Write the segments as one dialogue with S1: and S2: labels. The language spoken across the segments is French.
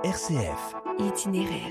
S1: RCF.
S2: Itinéraire.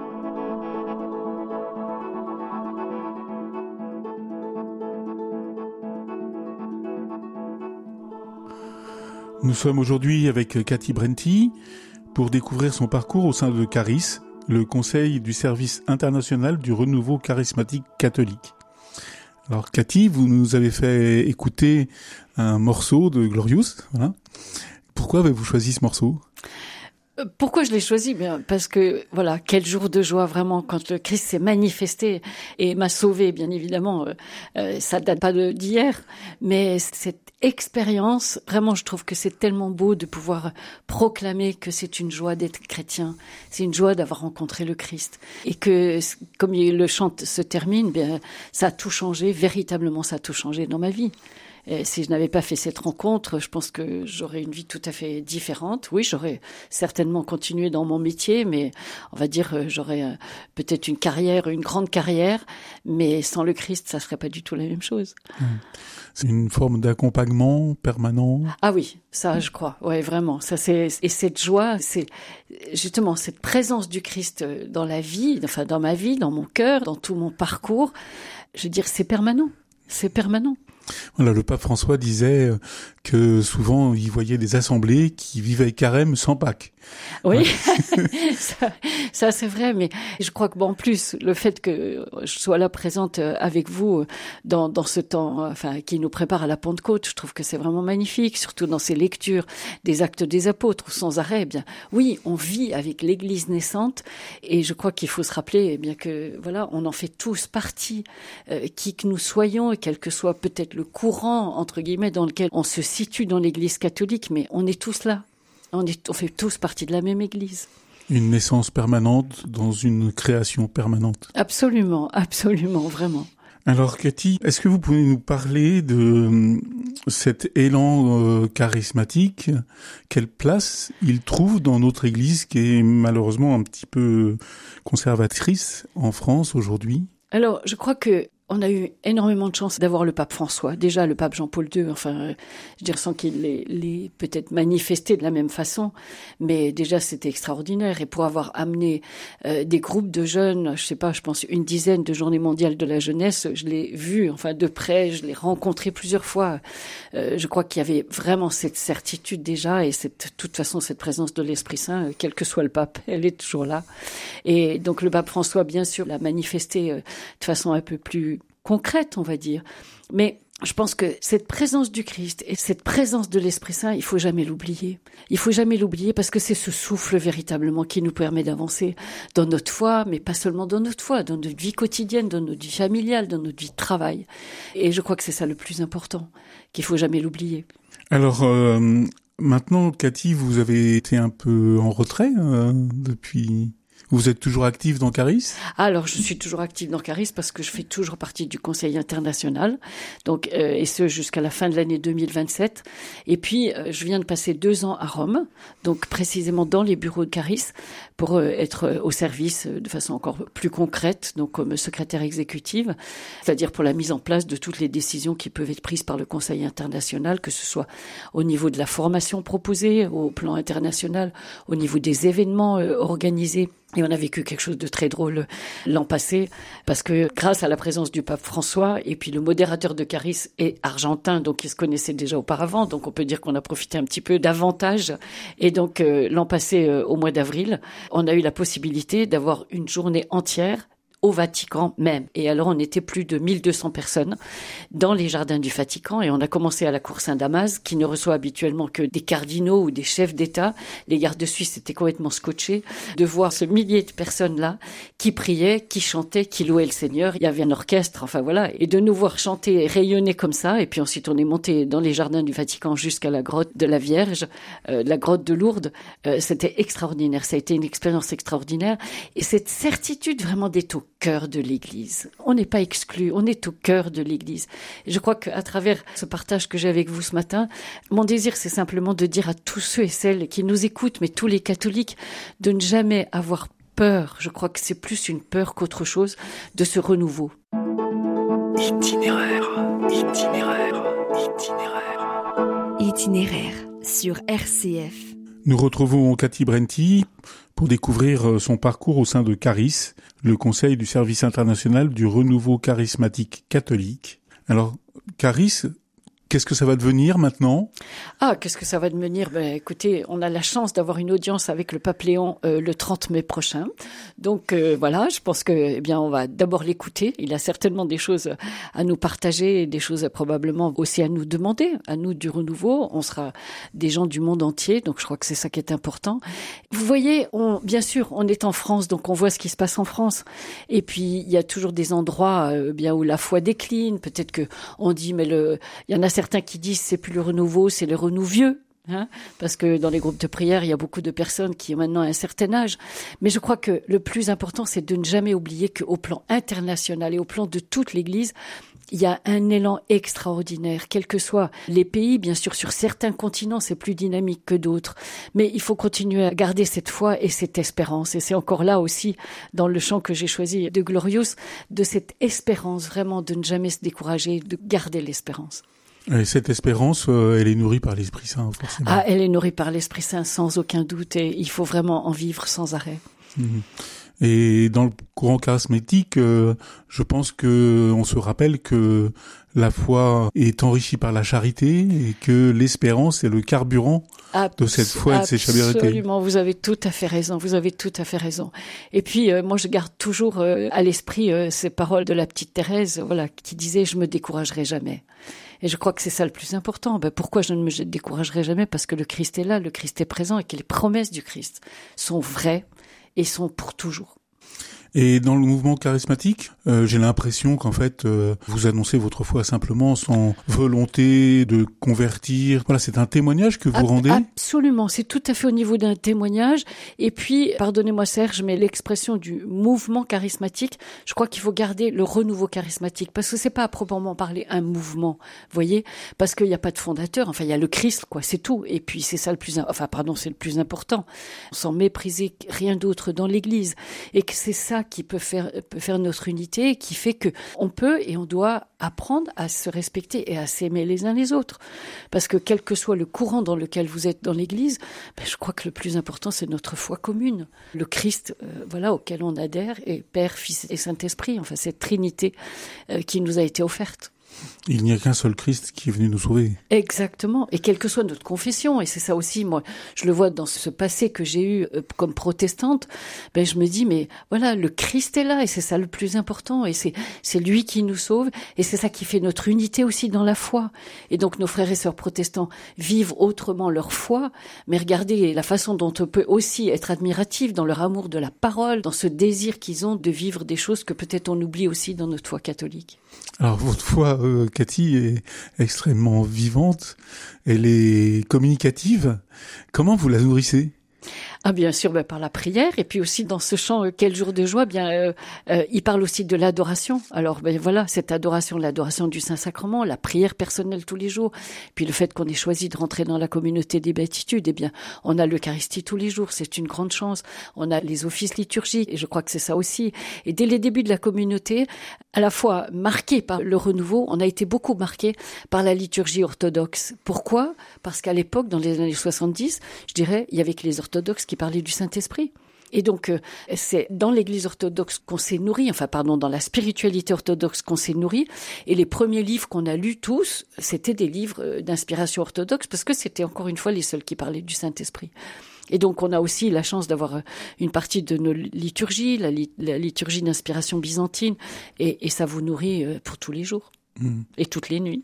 S3: Nous sommes aujourd'hui avec Cathy Brenty pour découvrir son parcours au sein de Caris, le conseil du service international du renouveau charismatique catholique. Alors Cathy, vous nous avez fait écouter un morceau de Glorious. Voilà. Pourquoi avez-vous choisi ce morceau ?
S4: Pourquoi je l'ai choisi ? Bien, parce que, voilà, quel jour de joie vraiment quand le Christ s'est manifesté et m'a sauvé, bien évidemment. Ça date pas d'hier, mais cette expérience, vraiment, je trouve que c'est tellement beau de pouvoir proclamer que c'est une joie d'être chrétien. C'est une joie d'avoir rencontré le Christ. Et que, comme le chant se termine, bien, ça a tout changé, véritablement ça a tout changé dans ma vie. Et si je n'avais pas fait cette rencontre, je pense que j'aurais une vie tout à fait différente. Oui, j'aurais certainement continué dans mon métier, mais on va dire j'aurais peut-être une carrière, une grande carrière, mais sans le Christ, ça serait pas du tout la même chose.
S3: C'est une forme d'accompagnement permanent.
S4: Ah oui, ça je crois. Ouais, vraiment. Ça c'est et cette joie, c'est justement cette présence du Christ dans la vie, enfin dans ma vie, dans mon cœur, dans tout mon parcours. Je veux dire, c'est permanent. C'est permanent.
S3: Voilà, le pape François disait que souvent il voyait des assemblées qui vivaient carême sans Pâques.
S4: Oui, ça c'est vrai, mais je crois que en plus le fait que je sois là présente avec vous dans ce temps, enfin qui nous prépare à la Pentecôte, je trouve que c'est vraiment magnifique, surtout dans ces lectures des Actes des Apôtres sans arrêt. Bien, oui, on vit avec l'Église naissante, et je crois qu'il faut se rappeler, bien que voilà, on en fait tous partie, qui que nous soyons, et quel que soit peut-être le courant entre guillemets dans lequel on se situe dans l'Église catholique, mais on est tous là. On fait tous partie de la même Église.
S3: Une naissance permanente dans une création permanente.
S4: Absolument, absolument, vraiment.
S3: Alors Cathy, est-ce que vous pouvez nous parler de cet élan charismatique ? Quelle place il trouve dans notre Église qui est malheureusement un petit peu conservatrice en France aujourd'hui ?
S4: Alors, je crois que on a eu énormément de chance d'avoir le pape François. Déjà, le pape Jean-Paul II, enfin, je veux dire, sans qu'il l'ait peut-être manifesté de la même façon, mais déjà, c'était extraordinaire. Et pour avoir amené des groupes de jeunes, je sais pas, je pense une dizaine de journées mondiales de la jeunesse, je l'ai vu, enfin, de près, je l'ai rencontré plusieurs fois. Je crois qu'il y avait vraiment cette certitude déjà, et de toute façon, cette présence de l'Esprit Saint, quel que soit le pape, elle est toujours là. Et donc, le pape François, bien sûr, l'a manifesté de façon un peu plus concrète, on va dire. Mais je pense que cette présence du Christ et cette présence de l'Esprit Saint, il faut jamais l'oublier. Il faut jamais l'oublier parce que c'est ce souffle véritablement qui nous permet d'avancer dans notre foi, mais pas seulement dans notre foi, dans notre vie quotidienne, dans notre vie familiale, dans notre vie de travail. Et je crois que c'est ça le plus important, qu'il faut jamais l'oublier.
S3: Alors, maintenant, Cathy, vous avez été un peu en retrait depuis... Vous êtes toujours active dans Caris ?
S4: Alors, je suis toujours active dans Caris parce que je fais toujours partie du Conseil international, donc et ce jusqu'à la fin de l'année 2027. Et puis, je viens de passer 2 ans à Rome, donc précisément dans les bureaux de Caris, pour être au service de façon encore plus concrète, donc comme secrétaire exécutive, c'est-à-dire pour la mise en place de toutes les décisions qui peuvent être prises par le Conseil international, que ce soit au niveau de la formation proposée, au plan international, au niveau des événements organisés. Et on a vécu quelque chose de très drôle l'an passé, parce que grâce à la présence du pape François, et puis le modérateur de Caris est argentin, donc il se connaissait déjà auparavant, donc on peut dire qu'on a profité un petit peu davantage. Et donc l'an passé, au mois d'avril, on a eu la possibilité d'avoir une journée entière au Vatican même. Et alors, on était plus de 1200 personnes dans les jardins du Vatican, et on a commencé à la cour Saint-Damas, qui ne reçoit habituellement que des cardinaux ou des chefs d'État. Les gardes suisses étaient complètement scotchés de voir ce millier de personnes-là qui priaient, qui chantaient, qui louaient le Seigneur. Il y avait un orchestre, enfin voilà. Et de nous voir chanter et rayonner comme ça. Et puis ensuite, on est monté dans les jardins du Vatican jusqu'à la grotte de la Vierge, la grotte de Lourdes. C'était extraordinaire. Ça a été une expérience extraordinaire. Et cette certitude vraiment d'être au cœur de l'Église. On n'est pas exclu, on est au cœur de l'Église. Et je crois qu'à travers ce partage que j'ai avec vous ce matin, mon désir, c'est simplement de dire à tous ceux et celles qui nous écoutent, mais tous les catholiques, de ne jamais avoir peur. Je crois que c'est plus une peur qu'autre chose de ce renouveau.
S1: Itinéraire, itinéraire, itinéraire.
S2: Itinéraire sur RCF.
S3: Nous retrouvons Cathy Brenty pour découvrir son parcours au sein de Caris, le conseil du service international du renouveau charismatique catholique. Alors, Caris, qu'est-ce que ça va devenir maintenant ?
S4: Qu'est-ce que ça va devenir ? Écoutez, on a la chance d'avoir une audience avec le pape Léon le 30 mai prochain. Donc voilà, je pense que on va d'abord l'écouter. Il a certainement des choses à nous partager et des choses probablement aussi à nous demander, à nous du renouveau. On sera des gens du monde entier, donc je crois que c'est ça qui est important. Vous voyez, bien sûr, on est en France, donc on voit ce qui se passe en France. Et puis il y a toujours des endroits où la foi décline. Peut-être que on dit, mais il y en a certains qui disent c'est plus le renouveau, c'est le renouvieux. Parce que dans les groupes de prière, il y a beaucoup de personnes qui ont maintenant un certain âge. Mais je crois que le plus important, c'est de ne jamais oublier qu'au plan international et au plan de toute l'Église, il y a un élan extraordinaire, quels que soient les pays. Bien sûr, sur certains continents, c'est plus dynamique que d'autres. Mais il faut continuer à garder cette foi et cette espérance. Et c'est encore là aussi, dans le chant que j'ai choisi de Glorious, de cette espérance, vraiment de ne jamais se décourager, de garder l'espérance.
S3: Et cette espérance, elle est nourrie par l'Esprit Saint, forcément.
S4: Elle est nourrie par l'Esprit Saint, sans aucun doute, et il faut vraiment en vivre sans arrêt.
S3: Et dans le courant charismatique, je pense que on se rappelle que la foi est enrichie par la charité et que l'espérance est le carburant de cette foi et de cette charité.
S4: Absolument, vous avez tout à fait raison, Et puis, moi, je garde toujours à l'esprit ces paroles de la petite Thérèse, qui disait « Je me découragerai jamais ». Et je crois que c'est ça le plus important. Pourquoi je ne me découragerai jamais ? Parce que le Christ est là, le Christ est présent et que les promesses du Christ sont vraies et sont pour toujours.
S3: Et dans le mouvement charismatique, j'ai l'impression qu'en fait, vous annoncez votre foi simplement sans volonté de convertir. Voilà, c'est un témoignage que vous rendez ?
S4: Absolument, c'est tout à fait au niveau d'un témoignage. Et puis, pardonnez-moi Serge, mais l'expression du mouvement charismatique, je crois qu'il faut garder le renouveau charismatique, parce que c'est pas à proprement parler un mouvement, voyez, parce qu'il n'y a pas de fondateur. Il y a le Christ, c'est tout. Et puis c'est ça c'est le plus important. Sans mépriser rien d'autre dans l'Église, et que c'est ça qui peut faire notre unité, qui fait que on peut et on doit apprendre à se respecter et à s'aimer les uns les autres. Parce que quel que soit le courant dans lequel vous êtes dans l'Église, je crois que le plus important, c'est notre foi commune. Le Christ, auquel on adhère, et Père, Fils et Saint-Esprit, cette Trinité qui nous a été offerte.
S3: Il n'y a qu'un seul Christ qui est venu nous sauver.
S4: Exactement. Et quelle que soit notre confession, et c'est ça aussi, moi, je le vois dans ce passé que j'ai eu comme protestante, je me dis, mais voilà, le Christ est là, et c'est ça le plus important, et c'est lui qui nous sauve, et c'est ça qui fait notre unité aussi dans la foi. Et donc, nos frères et sœurs protestants vivent autrement leur foi, mais regardez la façon dont on peut aussi être admiratif dans leur amour de la parole, dans ce désir qu'ils ont de vivre des choses que peut-être on oublie aussi dans notre foi catholique.
S3: Alors, votre foi, Cathy, est extrêmement vivante, elle est communicative. Comment vous la nourrissez ?
S4: Bien sûr, par la prière, et puis aussi dans ce chant Quel jour de joie, il parle aussi de l'adoration. Alors cette adoration, l'adoration du Saint-Sacrement, la prière personnelle tous les jours, puis le fait qu'on ait choisi de rentrer dans la communauté des béatitudes, on a l'Eucharistie tous les jours, c'est une grande chance. On a les offices liturgiques, et je crois que c'est ça aussi. Et dès les débuts de la communauté, à la fois marqué par le renouveau, on a été beaucoup marqué par la liturgie orthodoxe. Pourquoi ? Parce qu'à l'époque, dans les années 70, je dirais, il y avait que les orthodoxes qui parlait du Saint-Esprit. Et donc, c'est dans l'Église orthodoxe qu'on s'est nourri, dans la spiritualité orthodoxe qu'on s'est nourri. Et les premiers livres qu'on a lus tous, c'était des livres d'inspiration orthodoxe, parce que c'était encore une fois les seuls qui parlaient du Saint-Esprit. Et donc, on a aussi la chance d'avoir une partie de nos liturgies, la liturgie d'inspiration byzantine, et ça vous nourrit pour tous les jours. Et toutes les nuits.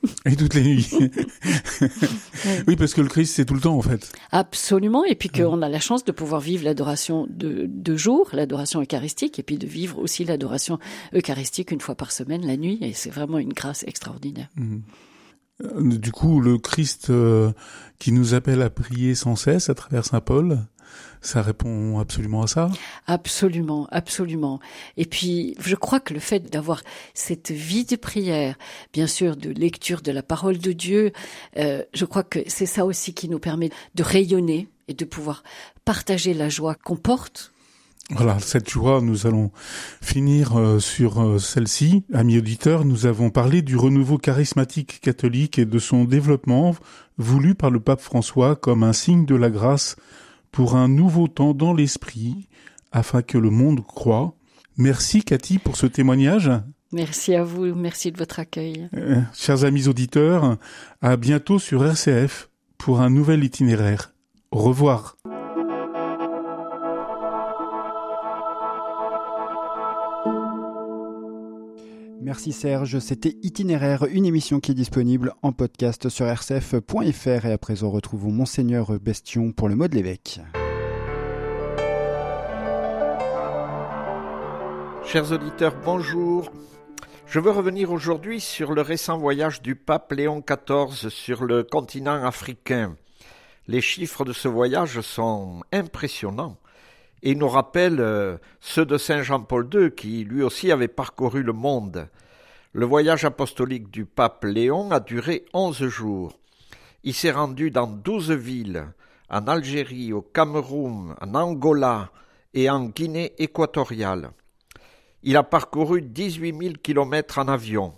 S3: Oui, parce que le Christ, c'est tout le temps, en fait.
S4: Absolument. Et puis qu'on a la chance de pouvoir vivre l'adoration de jour, l'adoration eucharistique, et puis de vivre aussi l'adoration eucharistique une fois par semaine, la nuit. Et c'est vraiment une grâce extraordinaire.
S3: Du coup, le Christ qui nous appelle à prier sans cesse à travers Saint Paul, ça répond absolument à ça ?
S4: Absolument, absolument. Et puis, je crois que le fait d'avoir cette vie de prière, bien sûr, de lecture de la parole de Dieu, je crois que c'est ça aussi qui nous permet de rayonner et de pouvoir partager la joie qu'on porte.
S3: Voilà, cette joie, nous allons finir sur celle-ci. Amis auditeurs, nous avons parlé du renouveau charismatique catholique et de son développement voulu par le pape François comme un signe de la grâce pour un nouveau temps dans l'esprit, afin que le monde croie. Merci Cathy pour ce témoignage.
S4: Merci à vous, merci de votre accueil.
S3: Chers amis auditeurs, à bientôt sur RCF pour un nouvel itinéraire. Au revoir.
S1: Merci Serge, c'était Itinéraire, une émission qui est disponible en podcast sur rcf.fr. Et à présent, retrouvons Monseigneur Bestion pour le mot de l'évêque.
S2: Chers auditeurs, bonjour. Je veux revenir aujourd'hui sur le récent voyage du pape Léon XIV sur le continent africain. Les chiffres de ce voyage sont impressionnants et nous rappellent ceux de Saint Jean-Paul II qui lui aussi avait parcouru le monde. Le voyage apostolique du pape Léon a duré 11 jours. Il s'est rendu dans 12 villes, en Algérie, au Cameroun, en Angola et en Guinée équatoriale. Il a parcouru 18 000 kilomètres en avion.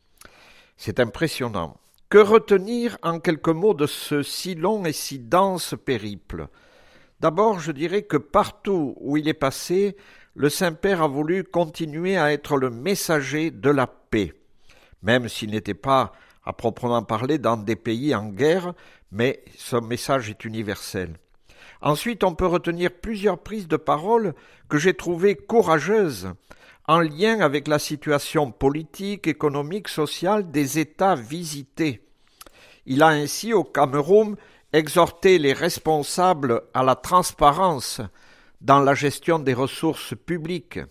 S2: C'est impressionnant. Que retenir en quelques mots de ce si long et si dense périple ? D'abord, je dirais que partout où il est passé, le Saint-Père a voulu continuer à être le messager de la paix, même s'il n'était pas, à proprement parler, dans des pays en guerre, mais son message est universel. Ensuite, on peut retenir plusieurs prises de parole que j'ai trouvées courageuses, en lien avec la situation politique, économique, sociale des États visités. Il a ainsi, au Cameroun, exhorté les responsables à la transparence dans la gestion des ressources publiques,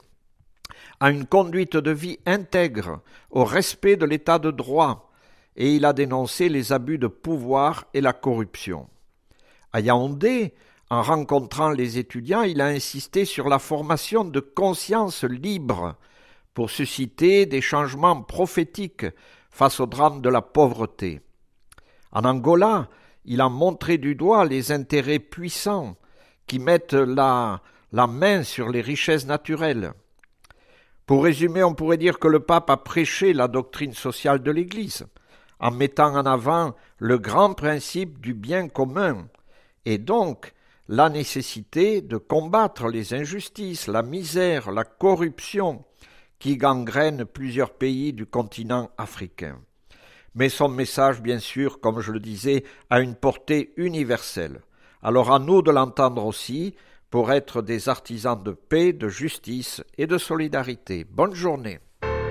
S2: à une conduite de vie intègre, au respect de l'état de droit, et il a dénoncé les abus de pouvoir et la corruption. À Yaoundé, en rencontrant les étudiants, il a insisté sur la formation de conscience libre pour susciter des changements prophétiques face au drame de la pauvreté. En Angola, il a montré du doigt les intérêts puissants qui mettent la main sur les richesses naturelles. Pour résumer, on pourrait dire que le pape a prêché la doctrine sociale de l'Église, en mettant en avant le grand principe du bien commun, et donc la nécessité de combattre les injustices, la misère, la corruption qui gangrènent plusieurs pays du continent africain. Mais son message, bien sûr, comme je le disais, a une portée universelle. Alors à nous de l'entendre aussi pour être des artisans de paix, de justice et de solidarité. Bonne journée.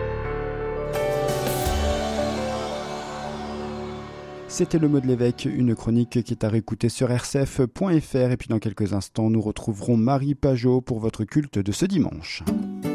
S1: C'était le mot de l'évêque, une chronique qui est à réécouter sur rcf.fr. Et puis dans quelques instants, nous retrouverons Marie Pajot pour votre culte de ce dimanche.